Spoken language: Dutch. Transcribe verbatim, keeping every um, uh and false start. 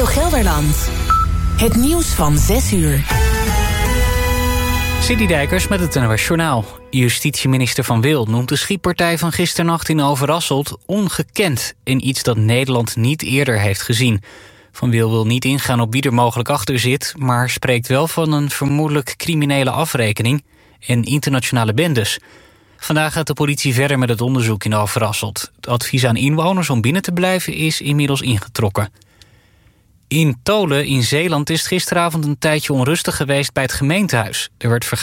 Radio Gelderland. Het nieuws van zes uur. Sidney Dijkers met het N O S Journaal. Justitieminister Van Wil noemt de schietpartij van gisternacht in Overasselt ongekend en iets dat Nederland niet eerder heeft gezien. Van Wil wil niet ingaan op wie er mogelijk achter zit, maar spreekt wel van een vermoedelijk criminele afrekening en internationale bendes. Vandaag gaat de politie verder met het onderzoek in Overasselt. Het advies aan inwoners om binnen te blijven is inmiddels ingetrokken. In Tolen in Zeeland is het gisteravond een tijdje onrustig geweest bij het gemeentehuis. Er werd